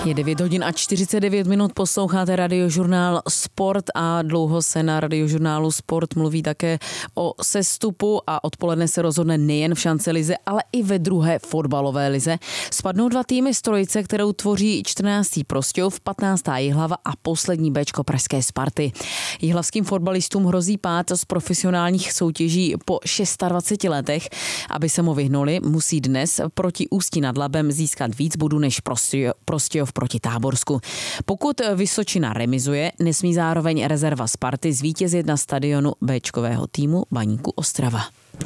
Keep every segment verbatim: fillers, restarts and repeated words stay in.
Je devět hodin a čtyřicet devět minut, posloucháte Radiožurnál Sport a dlouho se na Radiožurnálu Sport mluví také o sestupu a odpoledne se rozhodne nejen v šancelize, ale i ve druhé fotbalové lize. Spadnou dva týmy z trojice, kterou tvoří čtrnáctý Prostějov, patnáctá Jihlava a poslední béčko pražské Sparty. Jihlavským fotbalistům hrozí pád z profesionálních soutěží po dvaceti šesti letech. Aby se mu vyhnuli, musí dnes proti Ústí nad Labem získat víc bodů než Prostějov, Prostějov proti Táborsku. Pokud Vysočina remizuje, nesmí zároveň rezerva Sparty zvítězit na stadionu béčkového týmu Baníku Ostrava.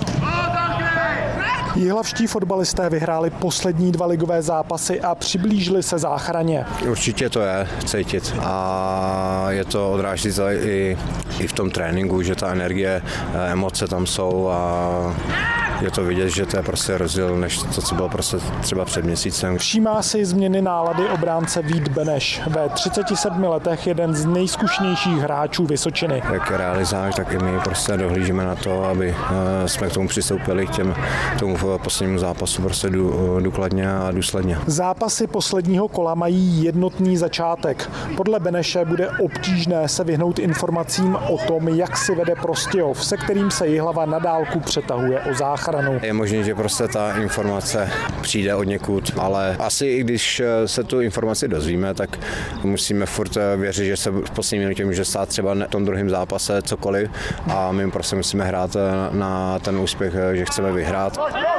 Jihlavští fotbalisté vyhráli poslední dva ligové zápasy a přiblížili se záchraně. Určitě to je cítit a je to odrážlivý i, i v tom tréninku, že ta energie, emoce tam jsou a je to vidět, že to je prostě rozdíl než to, co bylo prostě třeba před měsícem. Všímá si změny nálady obránce Vít Beneš. Ve třiceti sedmi letech jeden z nejzkušnějších hráčů Vysočiny. Jak realizáž, tak i my prostě dohlížíme na to, aby jsme k tomu přistoupili k těm, k tomu poslednímu zápasu prostě důkladně a důsledně. Zápasy posledního kola mají jednotný začátek. Podle Beneše bude obtížné se vyhnout informacím o tom, jak si vede Prostějov, se kterým se Jihlava na dálku přetahuje o záchranu. Je možné, že prostě ta informace přijde od někud, ale asi i když se tu informaci dozvíme, tak musíme furt věřit, že se v poslední minutě může stát třeba v tom druhém zápase cokoliv a my prostě musíme hrát na ten úspěch, že chceme vyhrát.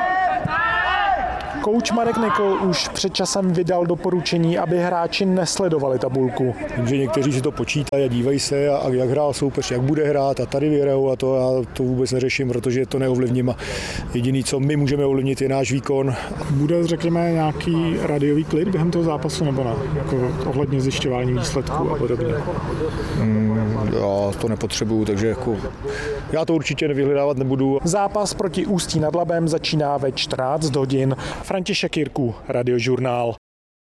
Kouč Marek Nikl už před časem vydal doporučení, aby hráči nesledovali tabulku. Vím, že někteří si to počítají a dívají se, a jak hrál soupeř, jak bude hrát a tady vyhrajou a to já to vůbec neřeším, protože to neovlivním. A jediný, co my můžeme ovlivnit, je náš výkon. Bude, řekněme, nějaký radiový klid během toho zápasu nebo ne? Jako ohledně zjišťování výsledků a podobně. Mm, já to nepotřebuju, takže jako já to určitě nevyhledávat nebudu. Zápas proti Ústí nad Labem začíná ve čtrnáct hodin. František Jirků, Radiožurnál.